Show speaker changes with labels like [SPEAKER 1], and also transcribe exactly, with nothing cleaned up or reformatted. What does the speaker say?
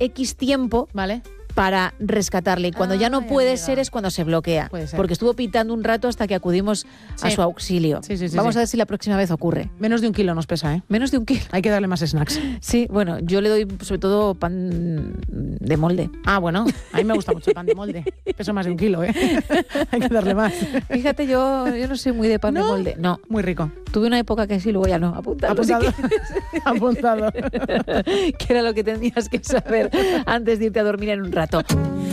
[SPEAKER 1] X tiempo
[SPEAKER 2] Vale.
[SPEAKER 1] para rescatarle. Y cuando
[SPEAKER 2] Ah,
[SPEAKER 1] ya no
[SPEAKER 2] ya,
[SPEAKER 1] puede
[SPEAKER 2] amiga.
[SPEAKER 1] ser es cuando se bloquea.
[SPEAKER 2] Puede ser.
[SPEAKER 1] Porque estuvo pitando un rato hasta que acudimos a
[SPEAKER 2] Sí.
[SPEAKER 1] su auxilio.
[SPEAKER 2] Sí, sí, sí,
[SPEAKER 1] Vamos
[SPEAKER 2] sí.
[SPEAKER 1] a ver si la próxima vez ocurre.
[SPEAKER 2] Menos de un kilo nos pesa, ¿eh?
[SPEAKER 1] Menos de un kilo.
[SPEAKER 2] Hay que darle más snacks.
[SPEAKER 1] Sí, bueno, yo le doy sobre todo pan de molde.
[SPEAKER 2] Ah, bueno, a mí me gusta mucho el pan de molde. Peso más de un kilo, ¿eh? Hay que darle más.
[SPEAKER 1] Fíjate, yo, yo no soy muy de pan
[SPEAKER 2] ¿No?
[SPEAKER 1] de molde. No.
[SPEAKER 2] Muy rico.
[SPEAKER 1] Tuve una época que sí, luego ya no. Apuntado.
[SPEAKER 2] Apuntado. Apuntado.
[SPEAKER 1] Que era lo que tenías que saber antes de irte a dormir en un rato.